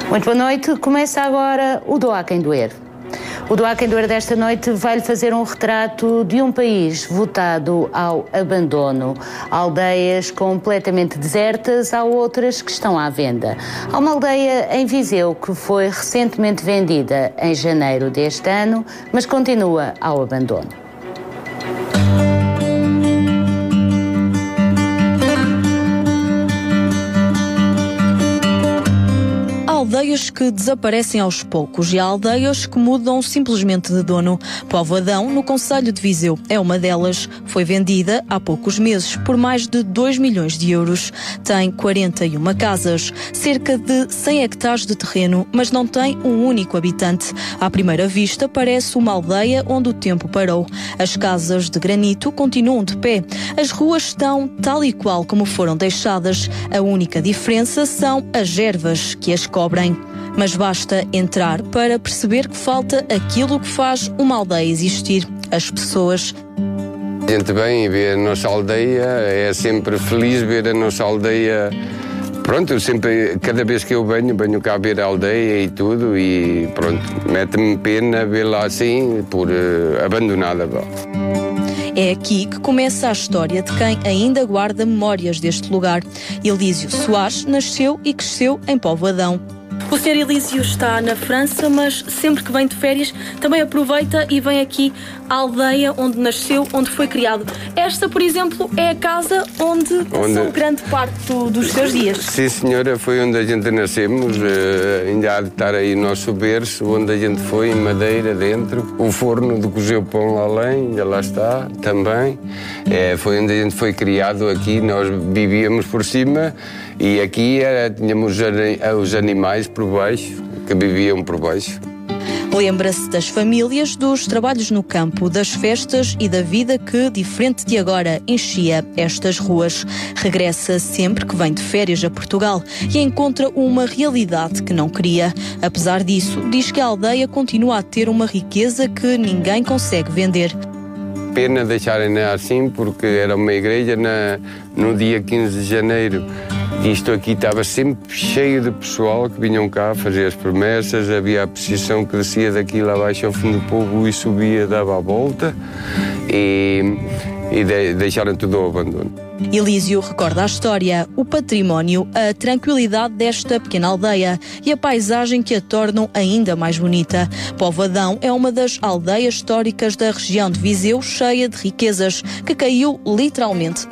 Muito boa noite. Começa agora o Do Há Quem Doer. O Do Há Quem Doer desta noite vai-lhe fazer um retrato de um país votado ao abandono. Há aldeias completamente desertas, há outras que estão à venda. Há uma aldeia em Viseu que foi recentemente vendida em janeiro deste ano, mas continua ao abandono. Aldeias que desaparecem aos poucos e há aldeias que mudam simplesmente de dono. Povoadão, no concelho de Viseu, é uma delas. Foi vendida há poucos meses por mais de 2 milhões de euros. Tem 41 casas, cerca de 100 hectares de terreno, mas não tem um único habitante. À primeira vista parece uma aldeia onde o tempo parou. As casas de granito continuam de pé. As ruas estão tal e qual como foram deixadas. A única diferença são as ervas que as cobrem. Mas basta entrar para perceber que falta aquilo que faz uma aldeia existir: as pessoas. A gente vem ver a nossa aldeia, é sempre feliz ver a nossa aldeia. Pronto, eu sempre, cada vez que eu venho cá ver a aldeia e tudo, e pronto, mete-me pena vê-la assim, abandonada. É aqui que começa a história de quem ainda guarda memórias deste lugar. Elísio Soares nasceu e cresceu em Povoadão. O Sr. Elísio está na França, mas sempre que vem de férias também aproveita e vem aqui à aldeia onde nasceu, onde foi criado. Esta, por exemplo, é a casa onde passou grande parte dos seus dias. Sim, senhora, foi onde a gente nascemos. Ainda há de estar aí o nosso berço, onde a gente foi, em madeira dentro. O forno de cozer o pão lá além, ainda lá está, também. Foi onde a gente foi criado aqui, nós vivíamos por cima. E aqui tínhamos os animais por baixo, que viviam por baixo. Lembra-se das famílias, dos trabalhos no campo, das festas e da vida que, diferente de agora, enchia estas ruas. Regressa sempre que vem de férias a Portugal e encontra uma realidade que não queria. Apesar disso, diz que a aldeia continua a ter uma riqueza que ninguém consegue vender. Pena deixarem-na assim, porque era uma igreja no dia 15 de janeiro. Isto aqui estava sempre cheio de pessoal que vinham cá fazer as promessas, havia a procissão que descia daqui lá abaixo ao fundo do povo e subia, dava a volta e deixaram tudo ao abandono. Elísio recorda a história, o património, a tranquilidade desta pequena aldeia e a paisagem que a tornam ainda mais bonita. Povoadão é uma das aldeias históricas da região de Viseu, cheia de riquezas, que caiu literalmente